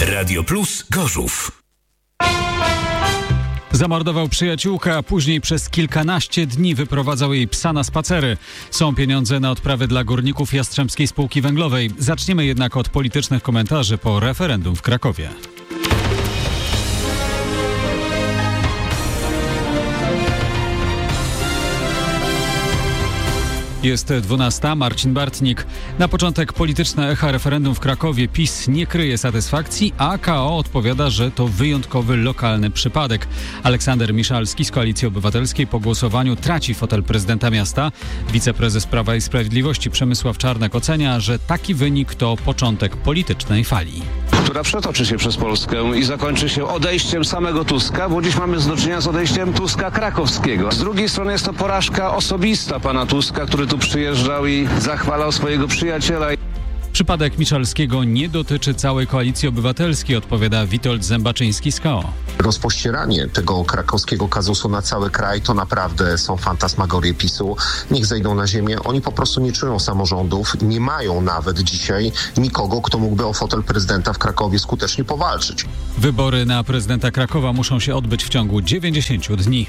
Radio Plus Gorzów. Zamordował przyjaciółkę, a później przez kilkanaście dni wyprowadzał jej psa na spacery. Są pieniądze na odprawy dla górników Jastrzębskiej Spółki Węglowej. Zaczniemy jednak od politycznych komentarzy po referendum w Krakowie. Jest 12. Marcin Bartnik. Na początek polityczne echa referendum w Krakowie. PiS nie kryje satysfakcji, a KO odpowiada, że to wyjątkowy lokalny przypadek. Aleksander Miszalski z Koalicji Obywatelskiej po głosowaniu traci fotel prezydenta miasta. Wiceprezes Prawa i Sprawiedliwości Przemysław Czarnek ocenia, że taki wynik to początek politycznej fali, która przetoczy się przez Polskę i zakończy się odejściem samego Tuska, bo dziś mamy do czynienia z odejściem Tuska krakowskiego. Z drugiej strony jest to porażka osobista pana Tuska, który tu przyjeżdżał i zachwalał swojego przyjaciela. Przypadek Miszalskiego nie dotyczy całej Koalicji Obywatelskiej, odpowiada Witold Zębaczyński z KO. Rozpościeranie tego krakowskiego kazusu na cały kraj to naprawdę są fantasmagorie PiS-u. Niech zejdą na ziemię. Oni po prostu nie czują samorządów, nie mają nawet dzisiaj nikogo, kto mógłby o fotel prezydenta w Krakowie skutecznie powalczyć. Wybory na prezydenta Krakowa muszą się odbyć w ciągu 90 dni.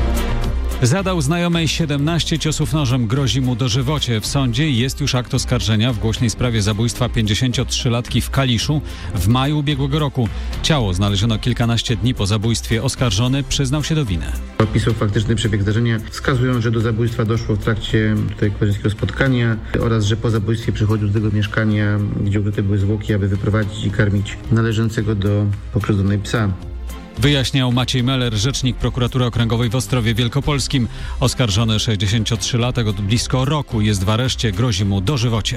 Zadał znajomej 17 ciosów nożem, grozi mu dożywocie. W sądzie jest już akt oskarżenia w głośnej sprawie zabójstwa 53-latki w Kaliszu w maju ubiegłego roku. Ciało znaleziono kilkanaście dni po zabójstwie. Oskarżony przyznał się do winy. Opisał faktyczny przebieg zdarzenia, wskazują, że do zabójstwa doszło w trakcie koleżeńskiego spotkania oraz, że po zabójstwie przychodził z tego mieszkania, gdzie ukryte były zwłoki, aby wyprowadzić i karmić należącego do pokrzywdzonej psa. Wyjaśniał Maciej Meller, rzecznik Prokuratury Okręgowej w Ostrowie Wielkopolskim. Oskarżony 63-latek od blisko roku jest w areszcie, grozi mu dożywocie.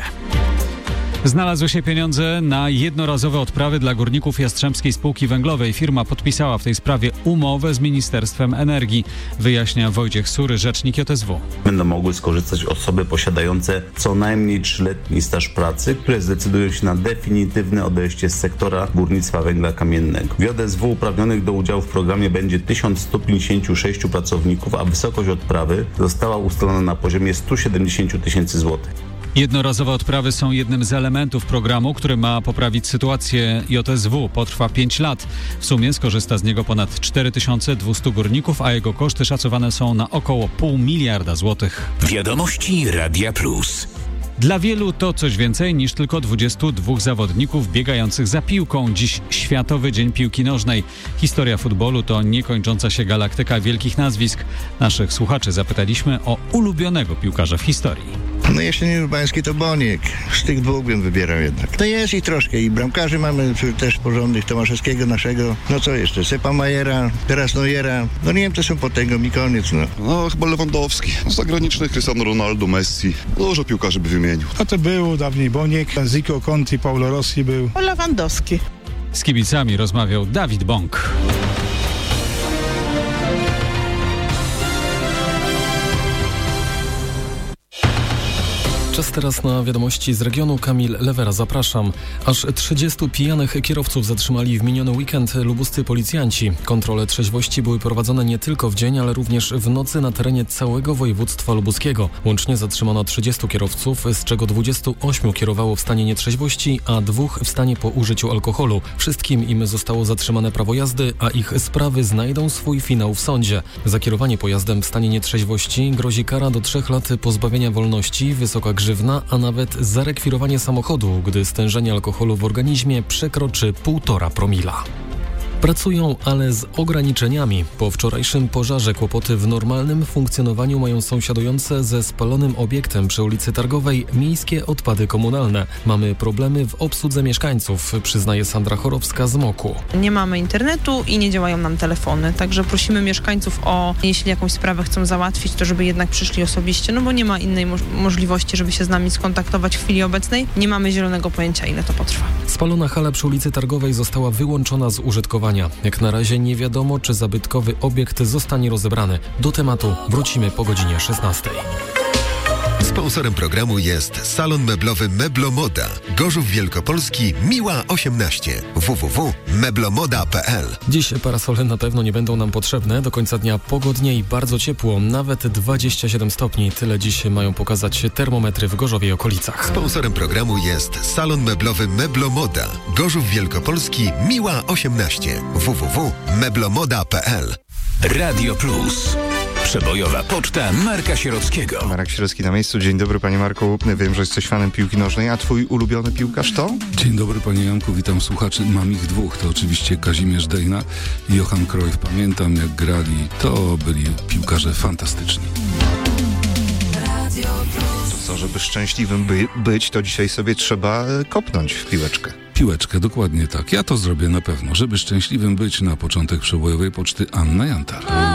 Znalazły się pieniądze na jednorazowe odprawy dla górników Jastrzębskiej Spółki Węglowej. Firma podpisała w tej sprawie umowę z Ministerstwem Energii, wyjaśnia Wojciech Sury, rzecznik JSW. Będą mogły skorzystać osoby posiadające co najmniej 3-letni staż pracy, które zdecydują się na definitywne odejście z sektora górnictwa węgla kamiennego. W JSW uprawnionych do udziału w programie będzie 1156 pracowników, a wysokość odprawy została ustalona na poziomie 170 tysięcy złotych. Jednorazowe odprawy są jednym z elementów programu, który ma poprawić sytuację JSW. Potrwa 5 lat. W sumie skorzysta z niego ponad 4200 górników, a jego koszty szacowane są na około 0,5 miliarda złotych. Wiadomości Radia Plus. Dla wielu to coś więcej niż tylko 22 zawodników biegających za piłką. Dziś Światowy Dzień Piłki Nożnej. Historia futbolu to niekończąca się galaktyka wielkich nazwisk. Naszych słuchaczy zapytaliśmy o ulubionego piłkarza w historii. No jesień urbański to Boniek. Z tych dwóch bym wybierał jednak. To jest ich troszkę i bramkarzy mamy też porządnych, Tomaszewskiego naszego. No co jeszcze? Sepa Majera, teraz Neuera. No nie wiem, to są po tego i koniec, no. No chyba Lewandowski. Z zagranicznych Cristiano Ronaldo, Messi. Dużo piłkarzy by wymienił. A to było dawniej Boniek, Zico, Conti, Paulo Rossi był. Lewandowski. Z kibicami rozmawiał Dawid Bąk. Czas teraz na wiadomości z regionu. Kamil Lewera, zapraszam. Aż 30 pijanych kierowców zatrzymali w miniony weekend lubuscy policjanci. Kontrole trzeźwości były prowadzone nie tylko w dzień, ale również w nocy na terenie całego województwa lubuskiego. Łącznie zatrzymano 30 kierowców, z czego 28 kierowało w stanie nietrzeźwości, a 2 w stanie po użyciu alkoholu. Wszystkim im zostało zatrzymane prawo jazdy, a ich sprawy znajdą swój finał w sądzie. Za kierowanie pojazdem w stanie nietrzeźwości grozi kara do 3 lat pozbawienia wolności, wysoka grzywna, a nawet zarekwirowanie samochodu, gdy stężenie alkoholu w organizmie przekroczy 1,5 promila. Pracują, ale z ograniczeniami. Po wczorajszym pożarze kłopoty w normalnym funkcjonowaniu mają sąsiadujące ze spalonym obiektem przy ulicy Targowej miejskie odpady komunalne. Mamy problemy w obsłudze mieszkańców, przyznaje Sandra Chorowska z MOK-u. Nie mamy internetu i nie działają nam telefony, także prosimy mieszkańców o, jeśli jakąś sprawę chcą załatwić, to żeby jednak przyszli osobiście, no bo nie ma innej możliwości, żeby się z nami skontaktować w chwili obecnej. Nie mamy zielonego pojęcia, ile to potrwa. Spalona hala przy ulicy Targowej została wyłączona z użytkowania. Jak na razie nie wiadomo, czy zabytkowy obiekt zostanie rozebrany. Do tematu wrócimy po godzinie 16. Sponsorem programu jest salon meblowy Meblomoda. Gorzów Wielkopolski, Miła 18. www.meblomoda.pl. Dziś parasole na pewno nie będą nam potrzebne. Do końca dnia pogodnie i bardzo ciepło. Nawet 27 stopni. Tyle dziś mają pokazać termometry w Gorzowie i okolicach. Sponsorem programu jest salon meblowy Meblomoda. Gorzów Wielkopolski, Miła 18. www.meblomoda.pl. Radio Plus. Przebojowa poczta Marka Sierockiego. Marek Sierocki na miejscu. Dzień dobry, panie Marku. Wiem, że jesteś fanem piłki nożnej, a twój ulubiony piłkarz to? Dzień dobry, panie Janku. Witam słuchaczy. Mam ich dwóch. To oczywiście Kazimierz Dejna i Johan Cruyff. Pamiętam, jak grali. To byli piłkarze fantastyczni. To co, żeby szczęśliwym być, to dzisiaj sobie trzeba kopnąć w piłeczkę. Piłeczkę, dokładnie tak. Ja to zrobię na pewno. Żeby szczęśliwym być, na początek przebojowej poczty Anna Jantar.